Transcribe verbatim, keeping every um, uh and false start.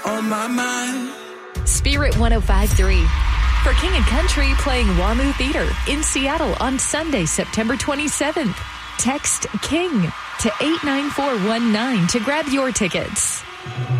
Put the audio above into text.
On my mind. Spirit one oh five point three. For King and Country playing WAMU Theater in Seattle on Sunday, September twenty-seventh. Text KING to eight nine four one nine to grab your tickets.